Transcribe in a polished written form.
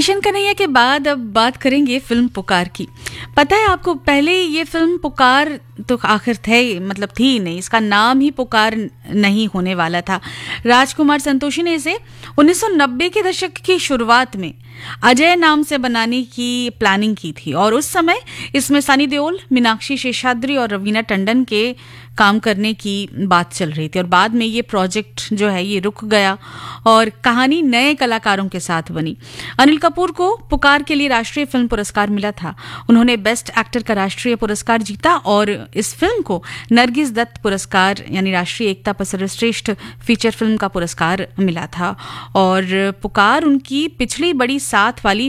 किशन कन्हैया के बाद अब बात करेंगे फिल्म पुकार की। पता है आपको, पहले ये फिल्म पुकार तो आखिर थी ही नहीं, इसका नाम ही पुकार नहीं होने वाला था। राजकुमार संतोषी ने इसे 1990 के दशक की शुरुआत में अजय नाम से बनाने की प्लानिंग की थी और उस समय इसमें सनी देओल, मीनाक्षी शेषाद्री और रवीना टंडन के काम करने की बात चल रही थी। और बाद में ये प्रोजेक्ट जो है ये रुक गया और कहानी नए कलाकारों के साथ बनी। अनिल कपूर को पुकार के लिए राष्ट्रीय फिल्म पुरस्कार मिला था। उन्होंने बेस्ट एक्टर का राष्ट्रीय पुरस्कार जीता और इस फिल्म को नरगिस दत्त पुरस्कार यानी राष्ट्रीय एकता पर सर्वश्रेष्ठ फीचर फिल्म का पुरस्कार मिला था। और पुकार उनकी पिछली बड़ी साथ वाली